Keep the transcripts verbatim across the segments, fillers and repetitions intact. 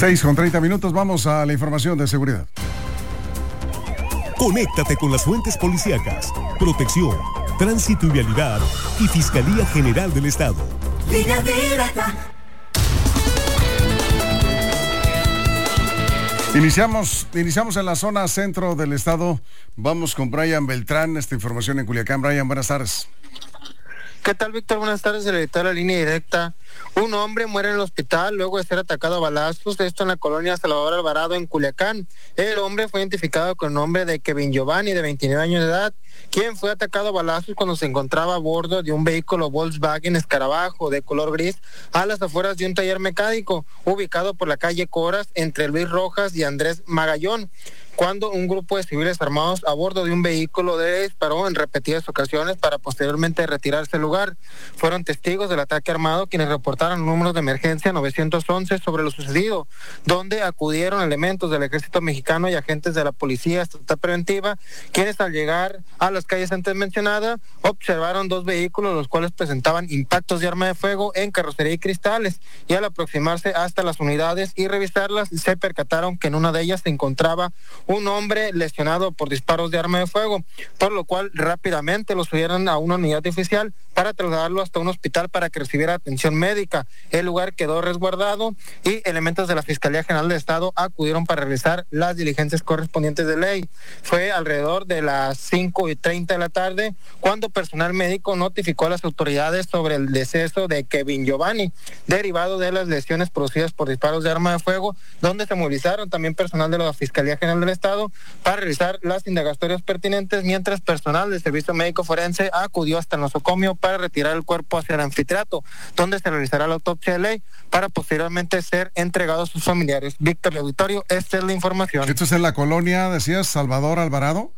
seis con treinta minutos, vamos a la información de seguridad. Conéctate con las fuentes policíacas, protección, tránsito y vialidad y Fiscalía General del Estado. Línea directa. Iniciamos, iniciamos en la zona centro del estado. Vamos con Brian Beltrán, esta información en Culiacán. Brian, buenas tardes. ¿Qué tal, Víctor? Buenas tardes, el editor de la Línea Directa. Un hombre muere en el hospital luego de ser atacado a balazos, esto en la colonia Salvador Alvarado, en Culiacán. El hombre fue identificado con el nombre de Kevin Giovanni, de veintinueve años de edad, quien fue atacado a balazos cuando se encontraba a bordo de un vehículo Volkswagen Escarabajo de color gris a las afueras de un taller mecánico ubicado por la calle Coras entre Luis Rojas y Andrés Magallón, cuando un grupo de civiles armados a bordo de un vehículo le disparó en repetidas ocasiones para posteriormente retirarse del lugar. Fueron testigos del ataque armado quienes reportaron números de emergencia nueve once sobre lo sucedido, donde acudieron elementos del Ejército Mexicano y agentes de la Policía Estatal Preventiva, quienes al llegar a las calles antes mencionadas observaron dos vehículos los cuales presentaban impactos de arma de fuego en carrocería y cristales, y al aproximarse hasta las unidades y revisarlas se percataron que en una de ellas se encontraba un hombre lesionado por disparos de arma de fuego, por lo cual rápidamente lo subieron a una unidad oficial para trasladarlo hasta un hospital para que recibiera atención médica. El lugar quedó resguardado y elementos de la Fiscalía General del Estado acudieron para realizar las diligencias correspondientes de ley. Fue alrededor de las cinco y treinta de la tarde cuando personal médico notificó a las autoridades sobre el deceso de Kevin Giovanni, derivado de las lesiones producidas por disparos de arma de fuego, donde se movilizaron también personal de la Fiscalía General del Estado para realizar las indagatorias pertinentes, mientras personal del Servicio Médico Forense acudió hasta el nosocomio para retirar el cuerpo hacia el anfiteatro, donde se realizará la autopsia de ley para posteriormente ser entregado a sus familiares. Víctor, auditorio, esta es la información. ¿Esto es en la colonia, decías, Salvador Alvarado?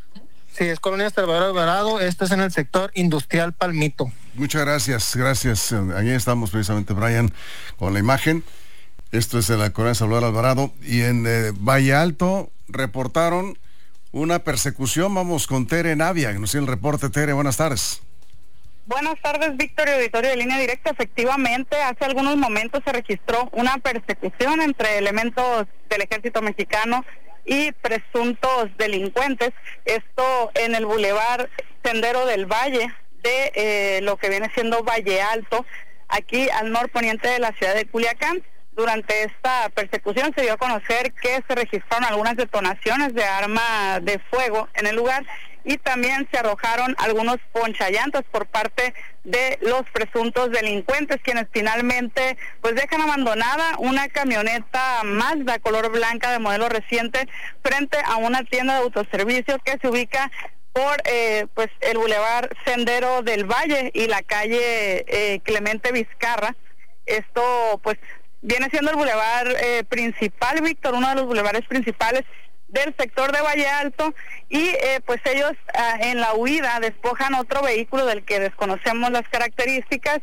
Sí, es colonia Salvador Alvarado, esto es en el sector industrial Palmito. Muchas gracias, gracias. Allí estamos precisamente, Brian, con la imagen. Esto es en la colonia Salvador Alvarado. Y en eh, Valle Alto reportaron una persecución. Vamos con Tere Navia, que nos tiene el reporte. Tere, buenas tardes. Buenas tardes, Víctor y auditorio de Línea Directa. Efectivamente, hace algunos momentos se registró una persecución entre elementos del Ejército Mexicano y presuntos delincuentes. Esto en el bulevar Sendero del Valle de eh, lo que viene siendo Valle Alto, aquí al norponiente de la ciudad de Culiacán. Durante esta persecución se dio a conocer que se registraron algunas detonaciones de arma de fuego en el lugar y también se arrojaron algunos ponchallantas por parte de los presuntos delincuentes, quienes finalmente pues dejan abandonada una camioneta Mazda color blanca de modelo reciente frente a una tienda de autoservicio que se ubica por eh, pues el bulevar Sendero del Valle y la calle eh, Clemente Vizcarra. Esto pues viene siendo el bulevar eh, principal, Víctor, uno de los bulevares principales del sector de Valle Alto, y eh, pues ellos eh, en la huida despojan otro vehículo del que desconocemos las características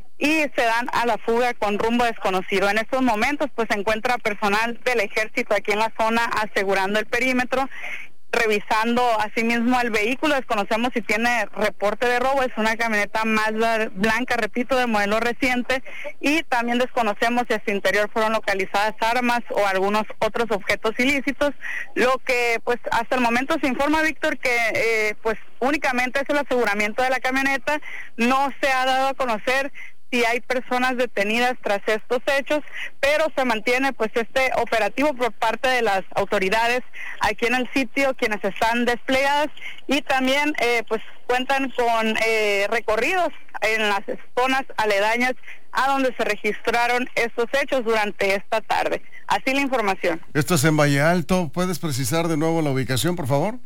y se dan a la fuga con rumbo desconocido. En estos momentos pues se encuentra personal del ejército aquí en la zona asegurando el perímetro, revisando asimismo el vehículo. Desconocemos si tiene reporte de robo, es una camioneta Mazda blanca, repito, de modelo reciente, y también desconocemos si a su interior fueron localizadas armas o algunos otros objetos ilícitos. Lo que pues hasta el momento se informa, Víctor, que eh, pues únicamente es el aseguramiento de la camioneta. No se ha dado a conocer si hay personas detenidas tras estos hechos, pero se mantiene pues este operativo por parte de las autoridades aquí en el sitio, quienes están desplegadas, y también eh, pues cuentan con eh, recorridos en las zonas aledañas a donde se registraron estos hechos durante esta tarde. Así la información. Esto es en Valle Alto. ¿Puedes precisar de nuevo la ubicación, por favor?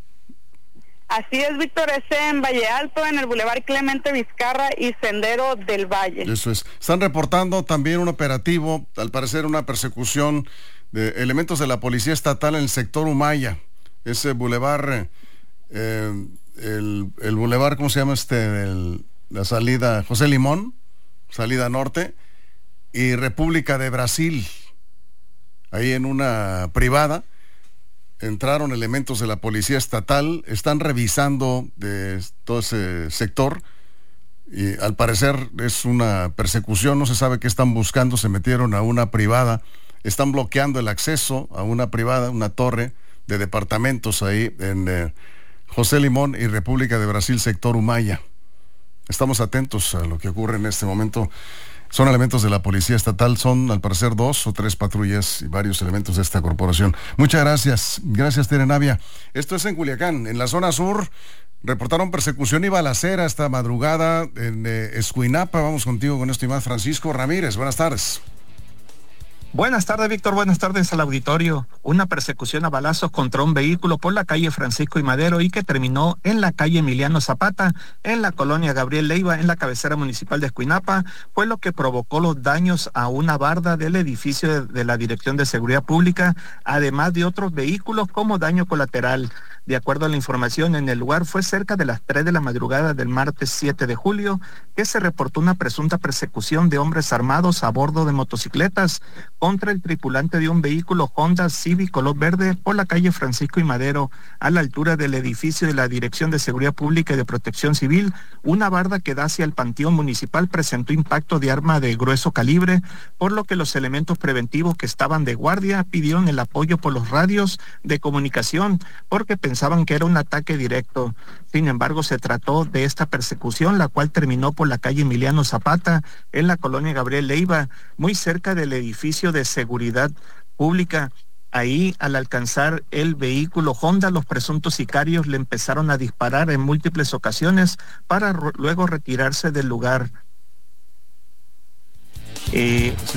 Así es, Víctor, es en Valle Alto, en el bulevar Clemente Vizcarra y Sendero del Valle. Eso es. Están reportando también un operativo, al parecer una persecución de elementos de la Policía Estatal en el sector Humaya. Ese bulevar, eh, el, el bulevar, ¿cómo se llama este? El, la salida José Limón, salida norte, y República de Brasil. Ahí en una privada entraron elementos de la Policía Estatal, están revisando de todo ese sector y al parecer es una persecución, no se sabe qué están buscando. Se metieron a una privada están bloqueando el acceso a una privada, una torre de departamentos ahí en eh, José Limón y República de Brasil, sector Humaya. Estamos atentos a lo que ocurre en este momento. Son elementos de la Policía Estatal, son al parecer dos o tres patrullas y varios elementos de esta corporación. Muchas gracias, gracias Tere Navia. Esto es en Culiacán, en la zona sur. Reportaron persecución y balacera esta madrugada en eh, Escuinapa. Vamos contigo con esto y más, Francisco Ramírez. Buenas tardes. Buenas tardes, Víctor. Buenas tardes al auditorio. Una persecución a balazos contra un vehículo por la calle Francisco y Madero y que terminó en la calle Emiliano Zapata, en la colonia Gabriel Leiva, en la cabecera municipal de Escuinapa, fue lo que provocó los daños a una barda del edificio de, de la Dirección de Seguridad Pública, además de otros vehículos como daño colateral. De acuerdo a la información, en el lugar fue cerca de las tres de la madrugada del martes siete de julio que se reportó una presunta persecución de hombres armados a bordo de motocicletas contra el tripulante de un vehículo Honda Civic color verde por la calle Francisco y Madero, a la altura del edificio de la Dirección de Seguridad Pública y de Protección Civil. Una barda que da hacia el Panteón Municipal presentó impacto de arma de grueso calibre, por lo que los elementos preventivos que estaban de guardia pidieron el apoyo por los radios de comunicación, porque pensaban que era un ataque directo. Sin embargo, se trató de esta persecución, la cual terminó por la calle Emiliano Zapata, en la colonia Gabriel Leiva, muy cerca del edificio de Seguridad Pública. Ahí, al alcanzar el vehículo Honda, los presuntos sicarios le empezaron a disparar en múltiples ocasiones para ro- luego retirarse del lugar. Eh, sí.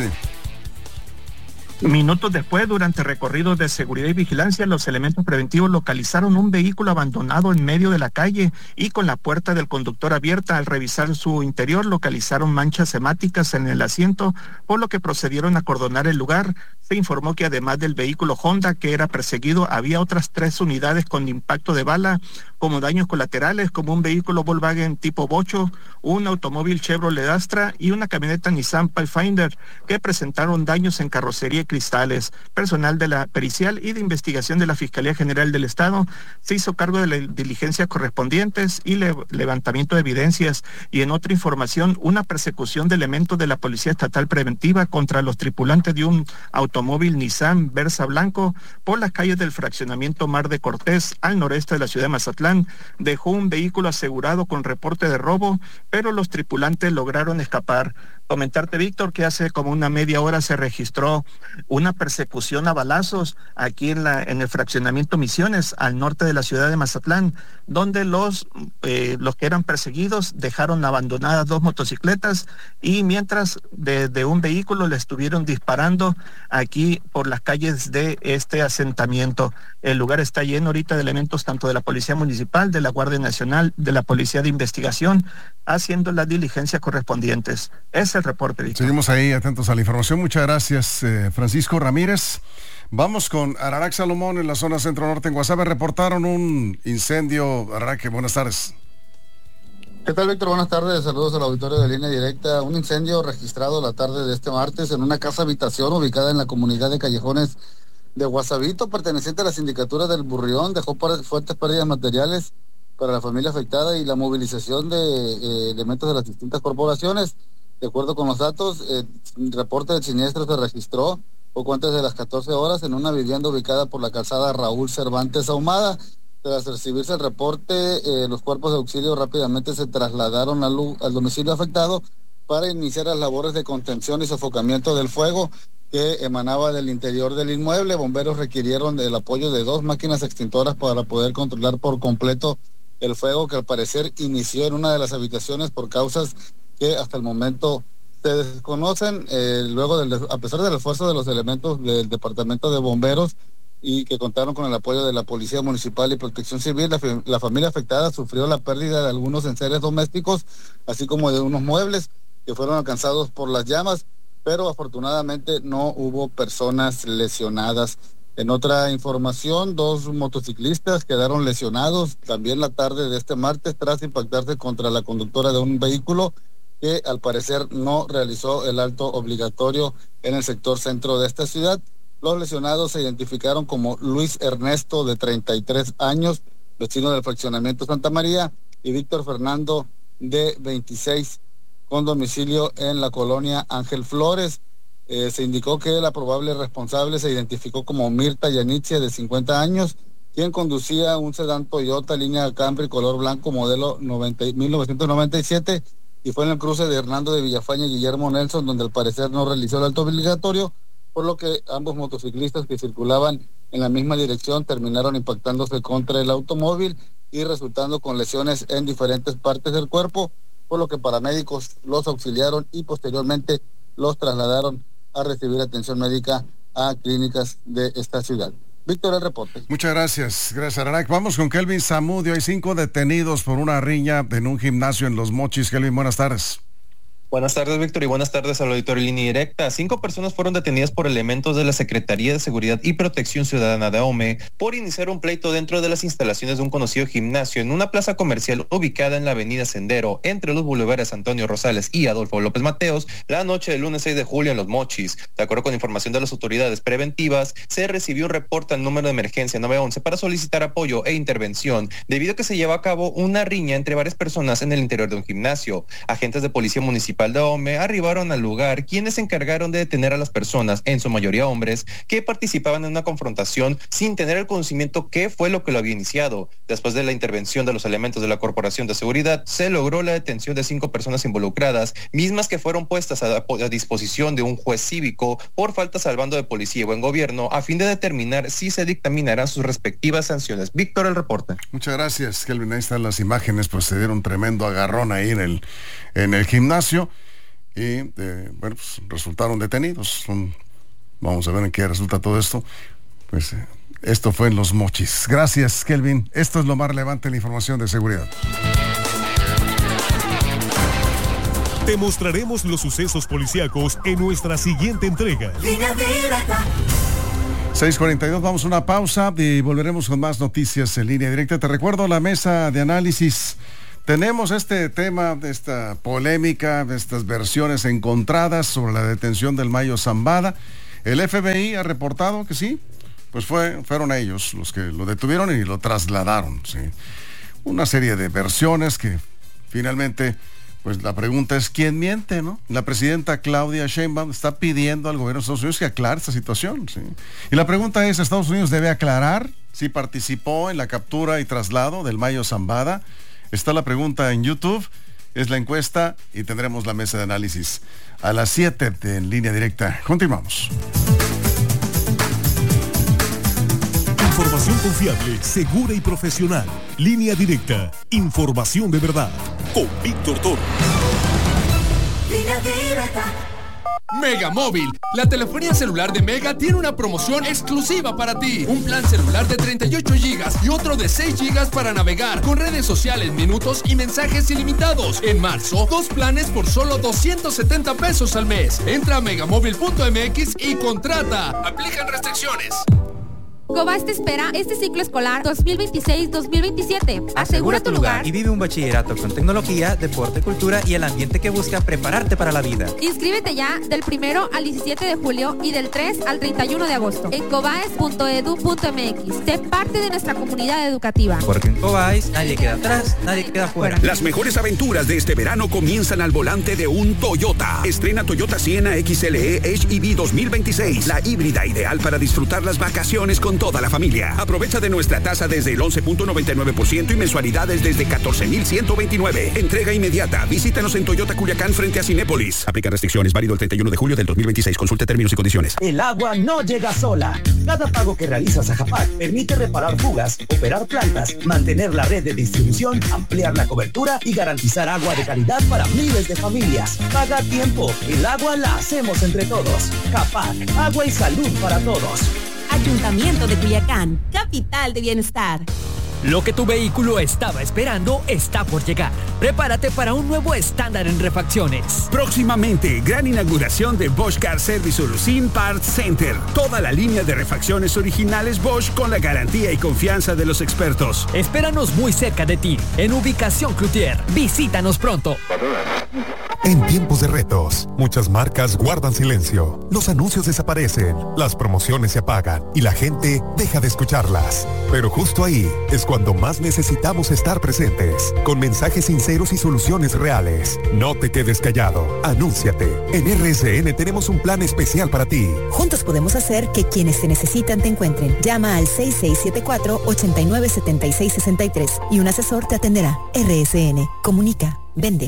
Minutos después, durante recorridos de seguridad y vigilancia, los elementos preventivos localizaron un vehículo abandonado en medio de la calle y con la puerta del conductor abierta. Al revisar su interior, localizaron manchas hemáticas en el asiento, por lo que procedieron a acordonar el lugar. Se informó que además del vehículo Honda que era perseguido, había otras tres unidades con impacto de bala, como daños colaterales, como un vehículo Volkswagen tipo Bocho, un automóvil Chevrolet Astra y una camioneta Nissan Pathfinder, que presentaron daños en carrocería y cristales. Personal de la pericial y de investigación de la Fiscalía General del Estado se hizo cargo de las diligencias correspondientes y le- levantamiento de evidencias. Y en otra información, una persecución de elementos de la Policía Estatal Preventiva contra los tripulantes de un automóvil Nissan Versa blanco por las calles del fraccionamiento Mar de Cortés, al noreste de la ciudad de Mazatlán. Dejó un vehículo asegurado con reporte de robo, pero los tripulantes lograron escapar. Comentarte, Víctor, que hace como una media hora se registró una persecución a balazos aquí en la en el fraccionamiento Misiones, al norte de la ciudad de Mazatlán, donde los eh, los que eran perseguidos dejaron abandonadas dos motocicletas y mientras de, de un vehículo le estuvieron disparando aquí por las calles de este asentamiento. El lugar está lleno ahorita de elementos tanto de la Policía Municipal, de la Guardia Nacional, de la Policía de Investigación, haciendo las diligencias correspondientes. Es el reporte, Víctor. Seguimos ahí atentos a la información. Muchas gracias, eh, Francisco Ramírez. Vamos con Ararac Salomón en la zona centro-norte. En Guasave reportaron un incendio. Ararac, buenas tardes. ¿Qué tal, Víctor? Buenas tardes. Saludos al auditorio de Línea Directa. Un incendio registrado la tarde de este martes en una casa habitación ubicada en la comunidad de Callejones de Guasavito, perteneciente a la sindicatura del Burrión. Dejó fuertes pérdidas materiales para la familia afectada y la movilización de eh, elementos de las distintas corporaciones. De acuerdo con los datos, el eh, reporte del siniestro se registró poco antes de las catorce horas en una vivienda ubicada por la calzada Raúl Cervantes Ahumada. Tras recibirse el reporte, eh, los cuerpos de auxilio rápidamente se trasladaron al, al domicilio afectado para iniciar las labores de contención y sofocamiento del fuego que emanaba del interior del inmueble. Bomberos requirieron el apoyo de dos máquinas extintoras para poder controlar por completo el fuego, que al parecer inició en una de las habitaciones por causas que hasta el momento se desconocen. Eh, luego, del, a pesar del esfuerzo de los elementos del Departamento de Bomberos y que contaron con el apoyo de la Policía Municipal y Protección Civil, la, la familia afectada sufrió la pérdida de algunos enseres domésticos, así como de unos muebles que fueron alcanzados por las llamas, pero afortunadamente no hubo personas lesionadas. En otra información, dos motociclistas quedaron lesionados también la tarde de este martes tras impactarse contra la conductora de un vehículo que al parecer no realizó el alto obligatorio en el sector centro de esta ciudad. Los lesionados se identificaron como Luis Ernesto, de treinta y tres años, vecino del fraccionamiento Santa María, y Víctor Fernando, de veintiséis, con domicilio en la colonia Ángel Flores. Eh, se indicó que la probable responsable se identificó como Mirta Yanitzia, de cincuenta años, quien conducía un sedán Toyota línea Camry color blanco modelo noventa, mil novecientos noventa y siete, y fue en el cruce de Hernando de Villafaña y Guillermo Nelson, donde al parecer no realizó el alto obligatorio, por lo que ambos motociclistas que circulaban en la misma dirección terminaron impactándose contra el automóvil y resultando con lesiones en diferentes partes del cuerpo, por lo que paramédicos los auxiliaron y posteriormente los trasladaron a recibir atención médica a clínicas de esta ciudad. Víctor, el reporte. Muchas gracias, gracias Ararak. Vamos con Kelvin Zamudio. Hay cinco detenidos por una riña en un gimnasio en Los Mochis. Kelvin, buenas tardes. Buenas tardes, Víctor, y buenas tardes al auditorio Línea Directa. Cinco personas fueron detenidas por elementos de la Secretaría de Seguridad y Protección Ciudadana de Ahome por iniciar un pleito dentro de las instalaciones de un conocido gimnasio en una plaza comercial ubicada en la avenida Sendero, entre los bulevares Antonio Rosales y Adolfo López Mateos, la noche del lunes seis de julio en Los Mochis. De acuerdo con información de las autoridades preventivas, se recibió un reporte al número de emergencia nueve once para solicitar apoyo e intervención, debido a que se lleva a cabo una riña entre varias personas en el interior de un gimnasio. Agentes de Policía Municipal de Ahome arribaron al lugar, quienes se encargaron de detener a las personas, en su mayoría hombres, que participaban en una confrontación sin tener el conocimiento qué fue lo que lo había iniciado. Después de la intervención de los elementos de la Corporación de Seguridad, se logró la detención de cinco personas involucradas, mismas que fueron puestas a, a disposición de un juez cívico por faltas al bando de policía y buen gobierno, a fin de determinar si se dictaminarán sus respectivas sanciones. Víctor, el reporte. Muchas gracias, Kelvin. Ahí están las imágenes, pues se dieron un tremendo agarrón ahí en el, en el gimnasio. Y eh, bueno, pues resultaron detenidos. Son, vamos a ver en qué resulta todo esto. Pues eh, esto fue en Los Mochis. Gracias, Kelvin. Esto es lo más relevante en la información de seguridad. Te mostraremos los sucesos policíacos en nuestra siguiente entrega. seis cuarenta y dos, vamos a una pausa y volveremos con más noticias en Línea Directa. Te recuerdo la mesa de análisis. Tenemos este tema, esta polémica, estas versiones encontradas sobre la detención del Mayo Zambada. El F B I ha reportado que sí, pues fue, fueron ellos los que lo detuvieron y lo trasladaron, ¿sí? Una serie de versiones que finalmente, pues la pregunta es ¿quién miente, no? La presidenta Claudia Sheinbaum está pidiendo al gobierno de Estados Unidos que aclare esta situación, ¿sí? Y la pregunta es, ¿Estados Unidos debe aclarar si participó en la captura y traslado del Mayo Zambada? Está la pregunta en YouTube, es la encuesta y tendremos la mesa de análisis a las siete en Línea Directa. Continuamos. Información confiable, segura y profesional. Línea Directa. Información de verdad. Con Víctor Toro. Línea Directa. Mega Móvil, la telefonía celular de Mega tiene una promoción exclusiva para ti. Un plan celular de treinta y ocho gigas y otro de seis gigas para navegar con redes sociales, minutos y mensajes ilimitados. En marzo, dos planes por solo doscientos setenta pesos al mes. Entra a megamóvil punto m x y contrata. Aplican restricciones. Cobas te espera este ciclo escolar dos mil veintiséis dos mil veintisiete. Asegura tu lugar y vive un bachillerato con tecnología, deporte, cultura y el ambiente que busca prepararte para la vida. Inscríbete ya del primero al diecisiete de julio y del tres al treinta y uno de agosto en cobaes punto edu punto m x. Sé parte de nuestra comunidad educativa. Porque en Cobaes nadie queda atrás, nadie queda fuera. Las mejores aventuras de este verano comienzan al volante de un Toyota. Estrena Toyota Sienna X L E H E V dos mil veintiséis, la híbrida ideal para disfrutar las vacaciones con toda la familia. Aprovecha de nuestra tasa desde el once punto noventa y nueve por ciento y mensualidades desde catorce mil ciento veintinueve. Entrega inmediata. Visítanos en Toyota Culiacán frente a Cinépolis. Aplica restricciones. Válido el treinta y uno de julio del dos mil veintiséis. Consulte términos y condiciones. El agua no llega sola. Cada pago que realizas a Japac permite reparar fugas, operar plantas, mantener la red de distribución, ampliar la cobertura y garantizar agua de calidad para miles de familias. Paga a tiempo. El agua la hacemos entre todos. Japac. Agua y salud para todos. Ayuntamiento de Culiacán, capital de bienestar. Lo que tu vehículo estaba esperando está por llegar. Prepárate para un nuevo estándar en refacciones. Próximamente, gran inauguración de Bosch Car Service Urucín Parts Center. Toda la línea de refacciones originales Bosch con la garantía y confianza de los expertos. Espéranos muy cerca de ti, en ubicación Cloutier. Visítanos pronto. En tiempos de retos, muchas marcas guardan silencio. Los anuncios desaparecen, las promociones se apagan y la gente deja de escucharlas. Pero justo ahí es cuando cuando más necesitamos estar presentes, con mensajes sinceros y soluciones reales. No te quedes callado, anúnciate. En R S N tenemos un plan especial para ti. Juntos podemos hacer que quienes te necesitan te encuentren. Llama al seis seis siete cuatro, ocho nueve siete seis seis tres y un asesor te atenderá. R S N, comunica, vende.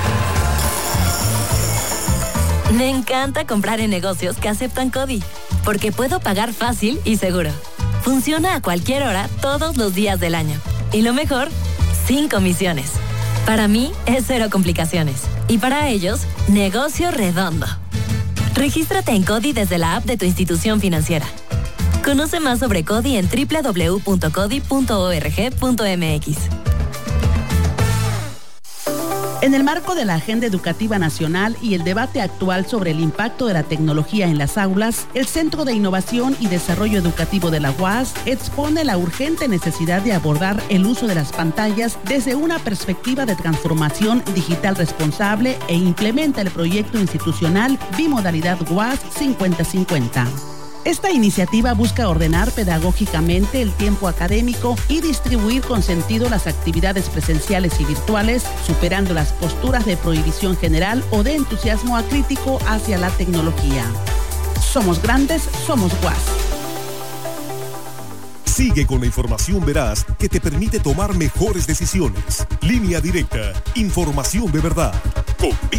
Me encanta comprar en negocios que aceptan CODI, porque puedo pagar fácil y seguro. Funciona a cualquier hora, todos los días del año. Y lo mejor, sin comisiones. Para mí, es cero complicaciones. Y para ellos, negocio redondo. Regístrate en CODI desde la app de tu institución financiera. Conoce más sobre CODI en doble u doble u doble u punto codi punto org punto m x. En el marco de la Agenda Educativa Nacional y el debate actual sobre el impacto de la tecnología en las aulas, el Centro de Innovación y Desarrollo Educativo de la U A S expone la urgente necesidad de abordar el uso de las pantallas desde una perspectiva de transformación digital responsable e implementa el proyecto institucional Bimodalidad U A S cincuenta cincuenta. Esta iniciativa busca ordenar pedagógicamente el tiempo académico y distribuir con sentido las actividades presenciales y virtuales, superando las posturas de prohibición general o de entusiasmo acrítico hacia la tecnología. Somos grandes, somos U A S. Sigue con la información veraz que te permite tomar mejores decisiones. Línea Directa, información de verdad. Con